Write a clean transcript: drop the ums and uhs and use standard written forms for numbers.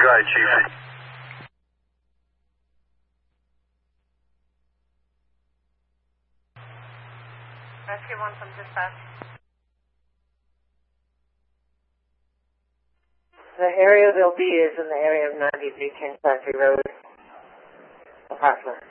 Right, Chief. Rescue 1 from dispatch. The area they'll be is in the area of 93 King Factory Road, approximately.